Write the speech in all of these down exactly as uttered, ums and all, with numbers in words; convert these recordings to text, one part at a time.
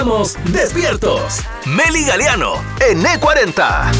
Estamos despiertos. Meli Galeano en E cuarenta.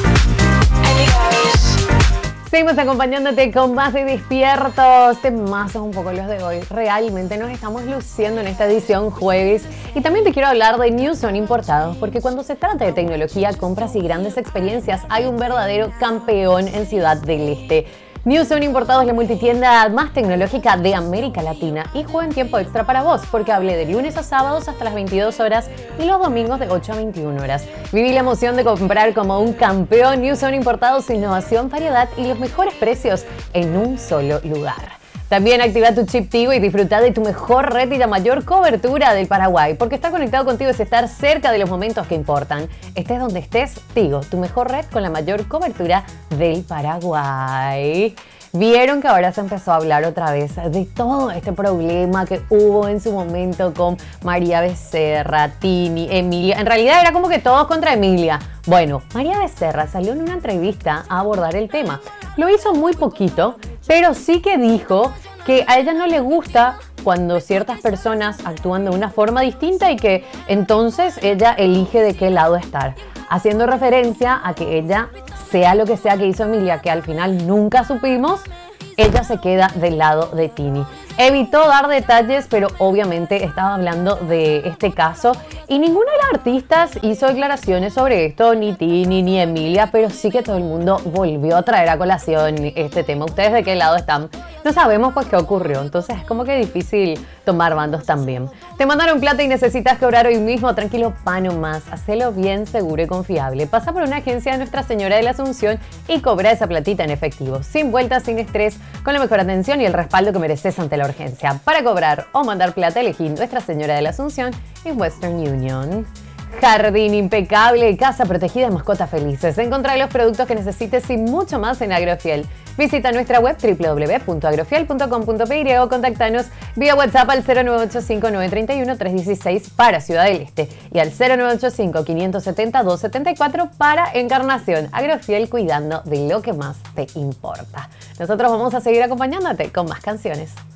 Seguimos acompañándote con más de Despiertos. Temazos un poco los de hoy. Realmente nos estamos luciendo en esta edición jueves. Y también te quiero hablar de Newzone Importados, porque cuando se trata de tecnología, compras y grandes experiencias, hay un verdadero campeón en Ciudad del Este. Newzone Importados, la multitienda más tecnológica de América Latina, y juega en tiempo extra para vos, porque hablé de lunes a sábados hasta las veintidós horas y los domingos de ocho a veintiuna horas. Viví la emoción de comprar como un campeón. Newzone Importados, innovación, variedad y los mejores precios en un solo lugar. También activa tu chip Tigo y disfruta de tu mejor red y la mayor cobertura del Paraguay, porque estar conectado contigo es estar cerca de los momentos que importan. Estés donde estés, Tigo, tu mejor red con la mayor cobertura del Paraguay. Vieron que ahora se empezó a hablar otra vez de todo este problema que hubo en su momento con María Becerra, Tini, Emilia. En realidad era como que todos contra Emilia. Bueno, María Becerra salió en una entrevista a abordar el tema. Lo hizo muy poquito, pero sí que dijo que a ella no le gusta cuando ciertas personas actúan de una forma distinta y que entonces ella elige de qué lado estar. Haciendo referencia a que ella, sea lo que sea que hizo Emilia, que al final nunca supimos, ella se queda del lado de Tini. Evitó dar detalles, pero obviamente estaba hablando de este caso y ninguna de las artistas hizo declaraciones sobre esto, ni Tini ni Emilia, pero sí que todo el mundo volvió a traer a colación este tema. ¿Ustedes de qué lado están? No sabemos pues qué ocurrió, entonces es como que difícil tomar bandos también. Te mandaron plata y necesitas cobrar hoy mismo, tranquilo, pa' nomás, hacelo bien, seguro y confiable. Pasa por una agencia de Nuestra Señora de la Asunción y cobra esa platita en efectivo, sin vueltas, sin estrés, con la mejor atención y el respaldo que mereces ante la urgencia. Para cobrar o mandar plata, elegí Nuestra Señora de la Asunción y Western Union. Jardín impecable, casa protegida y mascotas felices. Encontrar los productos que necesites y mucho más en Agrofiel. Visita nuestra web doble u doble u doble u punto agrofiel punto com punto pe y o contáctanos vía WhatsApp al cero nueve ocho cinco nueve tres uno tres uno seis para Ciudad del Este y al cero nueve ocho cinco cinco siete cero dos siete cuatro para Encarnación. Agrofiel, cuidando de lo que más te importa. Nosotros vamos a seguir acompañándote con más canciones.